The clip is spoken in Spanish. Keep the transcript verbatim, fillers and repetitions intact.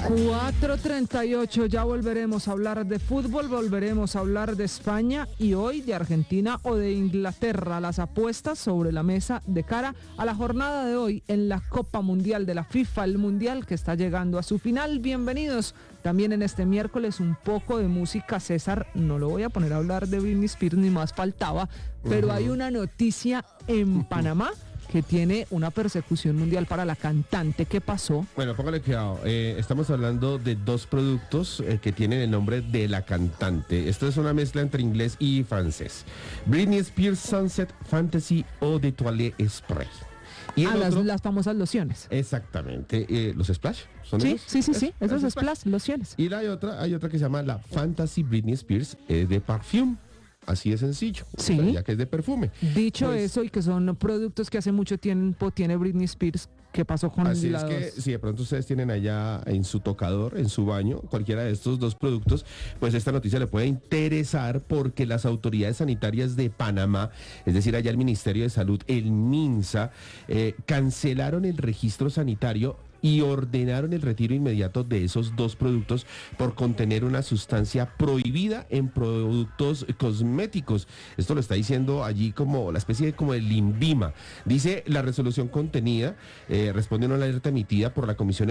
cuatro treinta y ocho, ya volveremos a hablar de fútbol, volveremos a hablar de España y hoy de Argentina o de Inglaterra. Las apuestas sobre la mesa de cara a la jornada de hoy en la Copa Mundial de la FIFA, el Mundial que está llegando a su final. Bienvenidos también en este miércoles, un poco de música. César, no lo voy a poner a hablar de Britney Spears, ni más faltaba, pero uh-huh. hay una noticia en uh-huh. Panamá que tiene una persecución mundial para la cantante. ¿Qué pasó? Bueno, póngale cuidado. Eh, estamos hablando de dos productos eh, que tienen el nombre de la cantante. Esto es una mezcla entre inglés y francés. Britney Spears Sunset Fantasy Eau de Toilette Spray. Y ah, las, las famosas lociones. Exactamente. Eh, ¿Los Splash? ¿Son sí, esos? sí, sí, sí. Es, esos Splash, Splash, lociones. Y la hay otra, hay otra que se llama la Fantasy Britney Spears eh, de Parfum. Así de sencillo, sí. O sea, ya que es de perfume. Dicho pues, eso, y que son productos que hace mucho tiempo tiene Britney Spears, ¿qué pasó con así la es que si de pronto ustedes tienen allá en su tocador, en su baño, cualquiera de estos dos productos, pues esta noticia le puede interesar porque las autoridades sanitarias de Panamá, es decir, allá el Ministerio de Salud, el MINSA, eh, cancelaron el registro sanitario y ordenaron el retiro inmediato de esos dos productos por contener una sustancia prohibida en productos cosméticos. Esto lo está diciendo allí como la especie de como el INVIMA. Dice la resolución contenida, eh, responde a una alerta emitida por la Comisión